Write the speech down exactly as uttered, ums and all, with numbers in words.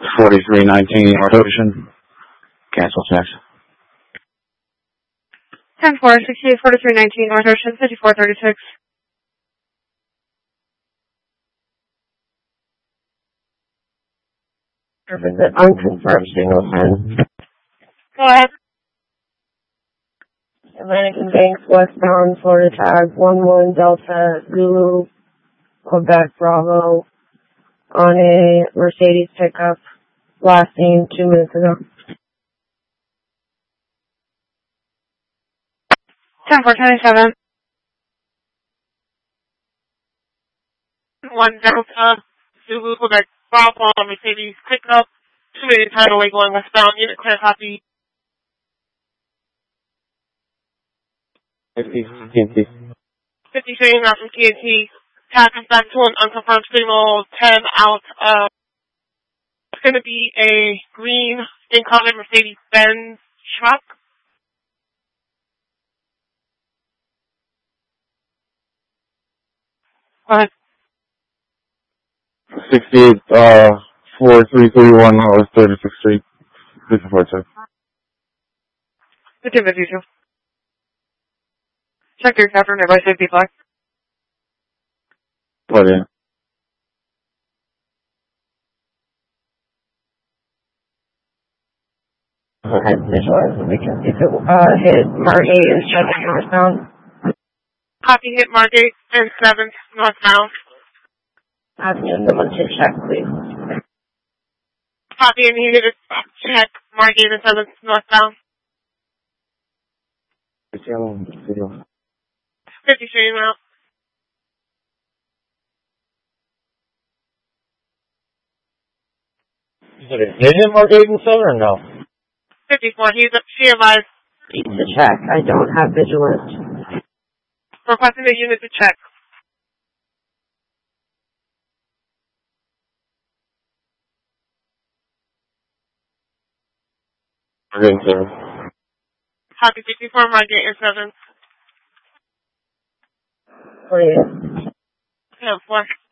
forty-three nineteen North Ocean. Cancel checks. ten four, sixty-eight forty-three nineteen North Ocean, fifty-four thirty-six. Visit unconfirmed signal ten. Go ahead. Atlantic and Banks, westbound, Florida tag, one one Delta, Zulu, Quebec, Bravo, on a Mercedes pickup, last seen two minutes ago. ten four twenty-seven. one Delta, Zulu, Quebec, Bravo, on Mercedes pickup, two minutes tidal way going westbound, unit clear copy. fifty, T N T. fifty shading out from T N T. Tackles back to an unconfirmed signal ten out of. It's going to be a green in-color Mercedes-Benz truck. Go ahead. sixty-eight, uh, four three three one West thirty-sixth Street. fifty-four check. The Tim as usual. Check your capture nearby safety flag. Plug in. I visualize we can if it uh, hit Margate and seven northbound. Copy hit Margate and seventh northbound. Have someone to check, please. Copy and you need to check Margate and seventh northbound. fifty shading route. Is it a vision Margate and seven or no? fifty-four, he's a, she advised. Need to check. I don't have vigilant. Requesting the unit to check. Margate seven. Copy fifty-four, Margate and seven. Please. ten four.